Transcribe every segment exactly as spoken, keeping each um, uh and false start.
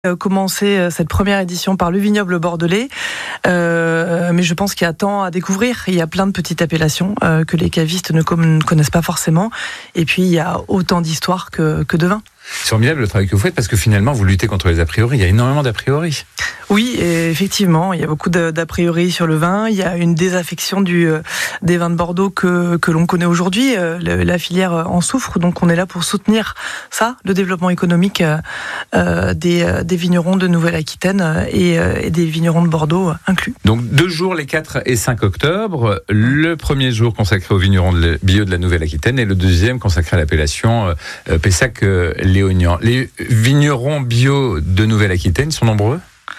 Commencer cette première édition par le vignoble bordelais, euh, mais je pense qu'il y a tant à découvrir. Il y a plein de petites appellations euh, que les cavistes ne, com- ne connaissent pas forcément, et puis il y a autant d'histoires que, que de vin. C'est formidable le travail que vous faites parce que finalement vous luttez contre les a priori. Il y a énormément d'a priori. Oui, et effectivement, il y a beaucoup d'a priori sur le vin. Il y a une désaffection du, euh, des vins de Bordeaux que, que l'on connaît aujourd'hui. Euh, le, la filière en souffre, donc on est là pour soutenir ça, le développement économique euh, des, des vignerons de Nouvelle-Aquitaine et, euh, et des vignerons de Bordeaux inclus. Donc deux jours, les quatre et cinq octobre. Le premier jour consacré aux vignerons de bio de la Nouvelle-Aquitaine et le deuxième consacré à l'appellation euh, Pessac-Léognan. Les vignerons bio de Nouvelle-Aquitaine sont nombreux ?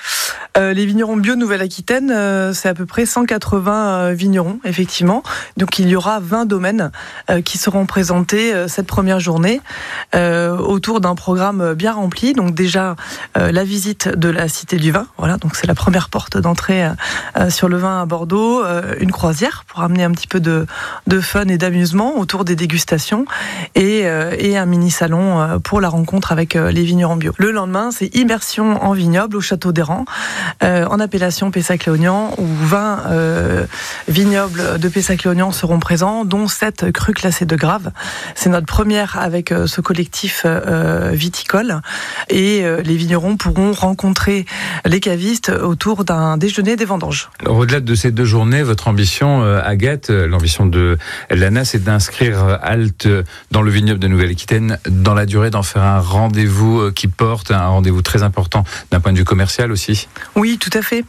Euh, les vignerons bio Nouvelle-Aquitaine, euh, c'est à peu près cent quatre-vingts euh, vignerons, effectivement. Donc il y aura vingt domaines euh, qui seront présentés euh, cette première journée euh, autour d'un programme bien rempli. Donc déjà euh, la visite de la Cité du Vin, voilà, donc c'est la première porte d'entrée euh, sur le vin à Bordeaux. Euh, une croisière pour amener un petit peu de, de fun et d'amusement autour des dégustations et, euh, et un mini salon euh, pour la rencontre avec euh, les vignerons bio. Le lendemain, c'est immersion en vignoble au Château d'Héran. Euh, en appellation Pessac-Léognan, où vingt euh, vignobles de Pessac-Léognan seront présents, dont sept crus classés de Grave. C'est notre première avec euh, ce collectif euh, viticole, et euh, les vignerons pourront rencontrer les cavistes autour d'un déjeuner des vendanges. Alors, au-delà de ces deux journées, votre ambition, euh, Agathe, l'ambition de l'A N A, c'est d'inscrire Halte dans le vignoble de Nouvelle-Aquitaine dans la durée, d'en faire un rendez-vous qui porte, un rendez-vous très important d'un point de vue commercial aussi. Oui, tout à fait.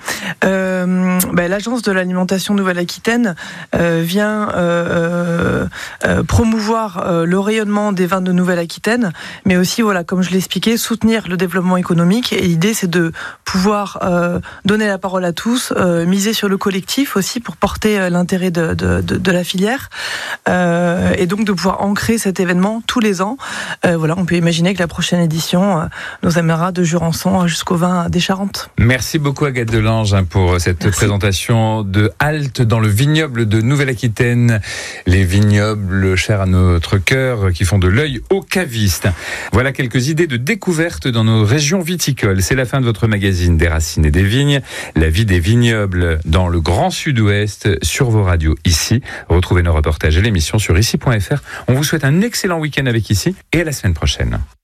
Euh, bah, l'Agence de l'alimentation Nouvelle-Aquitaine euh, vient euh, euh, promouvoir euh, le rayonnement des vins de Nouvelle-Aquitaine, mais aussi, voilà, comme je l'expliquais, soutenir le développement économique. Et l'idée, c'est de pouvoir euh, donner la parole à tous, euh, miser sur le collectif aussi pour porter euh, l'intérêt de, de, de, de la filière, euh, et donc de pouvoir ancrer cet événement tous les ans. Euh, voilà, on peut imaginer que la prochaine édition euh, nous amènera de Jurançon jusqu'au vin des Charentes. Merci beaucoup Agathe Delange pour cette Merci. présentation de Halte dans le vignoble de Nouvelle-Aquitaine. Les vignobles chers à notre cœur qui font de l'œil aux cavistes. Voilà quelques idées de découverte dans nos régions viticoles. C'est la fin de votre magazine des racines et des vignes. La vie des vignobles dans le Grand Sud-Ouest sur vos radios ici. Retrouvez nos reportages et l'émission sur ici point f r. On vous souhaite un excellent week-end avec ici et à la semaine prochaine.